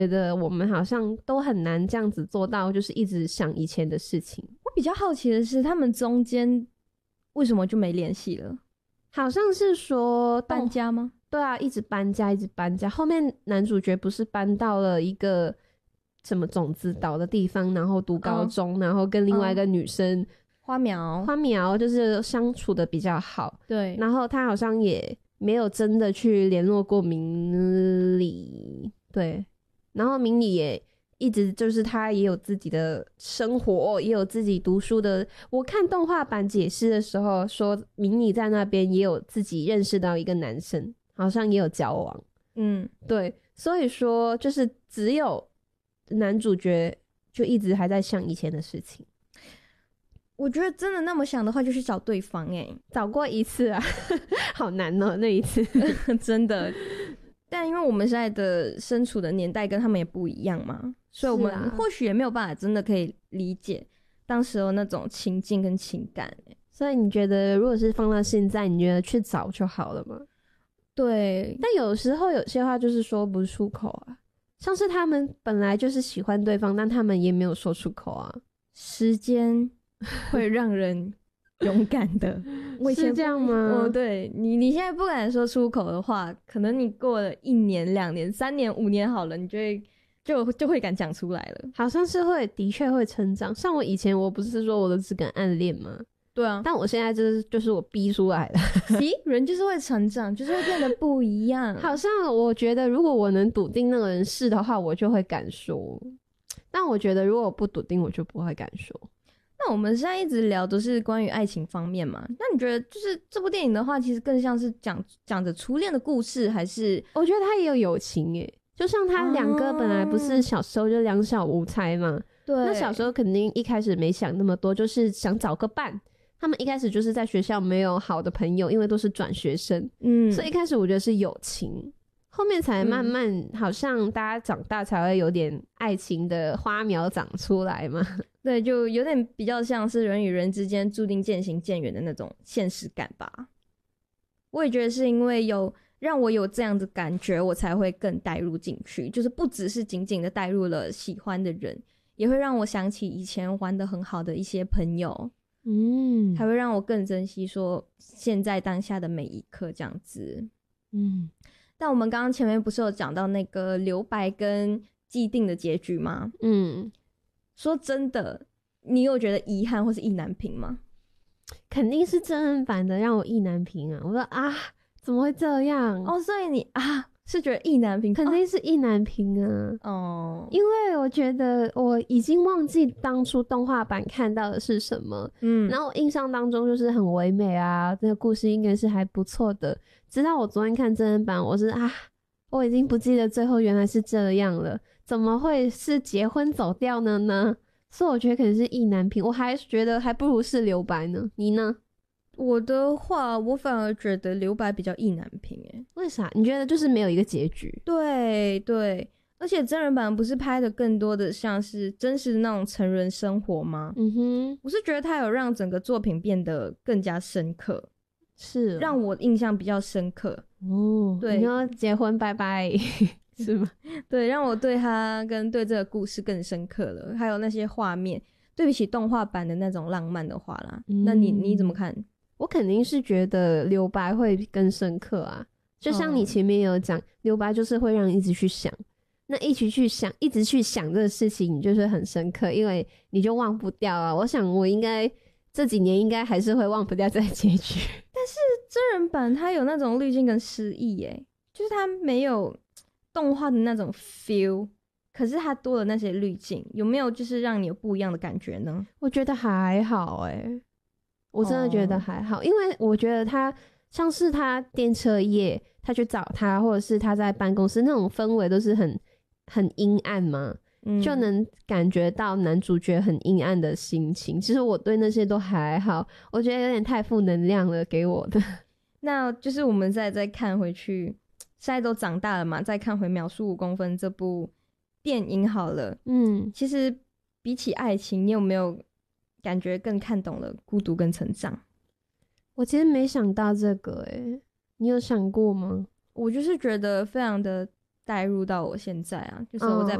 觉得我们好像都很难这样子做到，就是一直想以前的事情。 我比较好奇的是，他们中间为什么就没联系了？ 好像是说搬家吗？ 对啊，一直搬家，一直搬家。后面男主角不是搬到了一个什么种子岛的地方，然后读高中，然后跟另外一个女生花苗就是相处的比较好。 对， 然后他好像也没有真的去联络过明里，对。然后明里也一直就是他也有自己的生活，也有自己读书的。我看动画版解释的时候说，明里在那边也有自己认识到一个男生，好像也有交往。对，所以说就是只有男主角就一直还在想以前的事情。 我觉得真的那么想的话，就去找对方找过一次啊，好难哦，那一次真的。但因为我们现在的身处的年代跟他们也不一样嘛，所以我们或许也没有办法真的可以理解当时候那种情境跟情感。 所以你觉得如果是放到现在，你觉得去找就好了吗？ 对， 但有时候有些话就是说不出口啊，像是他们本来就是喜欢对方，但他们也没有说出口啊。 时间会让人勇敢的。 是这样吗？ 对，你现在不敢说出口的话，可能你过了1年、2年、3年、5年好了，你就会敢讲出来了。 好像是会，的确会成长。像我以前，我不是说我都只敢暗恋吗？ 对啊， 但我现在就是我逼出来的。 人就是会成长，就是会变得不一样。 好像我觉得，如果我能笃定那个人是的话，我就会敢说。但我觉得，如果我不笃定，我就不会敢说。 那我们现在一直聊都是关于爱情方面嘛？那你觉得，就是这部电影的话，其实更像是讲着初恋的故事，还是？ 我觉得他也有友情耶，就像他两个本来不是小时候就两小无猜嘛。 对， 那小时候肯定一开始没想那么多，就是想找个伴。他们一开始就是在学校没有好的朋友，因为都是转学生，所以一开始我觉得是友情，后面才慢慢好像大家长大才会有点爱情的花苗长出来嘛。 对，就有点比较像是人与人之间注定渐行渐远的那种现实感吧。我也觉得是因为有让我有这样的感觉，我才会更带入进去，就是不只是仅仅的带入了喜欢的人，也会让我想起以前玩得很好的一些朋友，还会让我更珍惜说现在当下的每一刻这样子。但我们刚刚前面不是有讲到那个留白跟既定的结局吗？说真的，你有觉得遗憾或是意难平吗？ 肯定是真人版的让我意难平啊！我说啊，怎么会这样？ 所以你是觉得意难平？ 肯定是意难平啊！因为我觉得我已经忘记当初动画版看到的是什么，然后我印象当中就是很唯美啊，这个故事应该是还不错的。直到我昨天看真人版，我已经不记得最后原来是这样了，怎么会是结婚走掉了呢？所以我觉得可能是意难平，我还觉得还不如是留白呢。你呢？ 我的话，我反而觉得留白比较意难平为啥？你觉得就是没有一个结局？ 对，而且真人版不是拍的更多的像是真实的那种成人生活吗？我是觉得他有让整个作品变得更加深刻， 是让我印象比较深刻。对， 你要结婚拜拜是吗？ 对，让我对他跟对这个故事更深刻了，还有那些画面，对比起动画版的那种浪漫的话啦。那你怎么看？ 我肯定是觉得留白会更深刻啊，就像你前面有讲，留白就是会让你一直去想，那一直去想这个事情，你就是很深刻，因为你就忘不掉啊。我想我应该这几年应该还是会忘不掉这个结局。 但是真人版它有那种滤镜跟诗意就是它没有动画的那种 feel， 可是它多了那些滤镜，有没有就是让你有不一样的感觉呢？ 我觉得还好我真的觉得还好，因为我觉得他像是他电车夜，他去找他，或者是他在办公室那种氛围都是很阴暗嘛，就能感觉到男主角很阴暗的心情。其实我对那些都还好，我觉得有点太负能量了给我的。 那就是我们再看回去，现在都长大了嘛，再看回《秒速5公分》这部电影好了。其实比起爱情，你有没有感觉更看懂了孤独跟成长？ 我其实没想到这个你有想过吗？ 我就是觉得非常的带入到我现在啊，就是我在